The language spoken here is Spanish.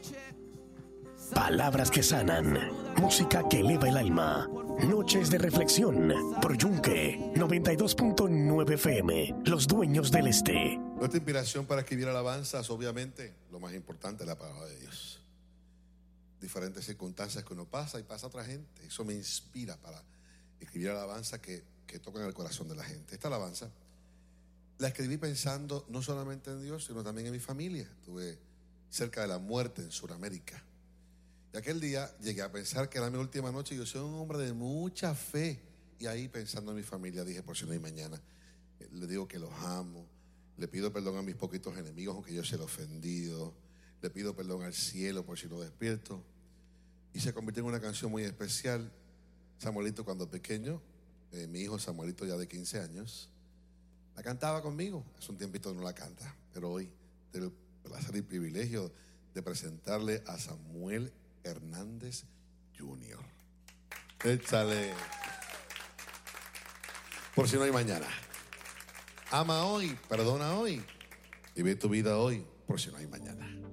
Palabras que sanan, música que eleva el alma. Noches de reflexión por Yunque 92.9 FM, los dueños del este. Nuestra inspiración para escribir alabanzas, obviamente, lo más importante es la palabra de Dios. Diferentes circunstancias que uno pasa y pasa a otra gente. Eso me inspira para escribir alabanzas que tocan el corazón de la gente. Esta alabanza la escribí pensando no solamente en Dios, sino también en mi familia. Estuve cerca de la muerte en Sudamérica. Y aquel día llegué a pensar que era mi última noche. Yo soy un hombre de mucha fe. Y ahí pensando en mi familia dije, por si no hay mañana, le digo que los amo. Le pido perdón a mis poquitos enemigos, aunque yo se lo he ofendido. Le pido perdón al cielo por si lo despierto. Y se convirtió en una canción muy especial. Samuelito cuando pequeño, mi hijo Samuelito ya de 15 años, la cantaba conmigo. Hace un tiempito no la canta, pero hoy tengo el placer y privilegio de presentarle a Samuel Hernández Jr. Échale. Por si no hay mañana. Ama hoy, perdona hoy y ve tu vida hoy por si no hay mañana.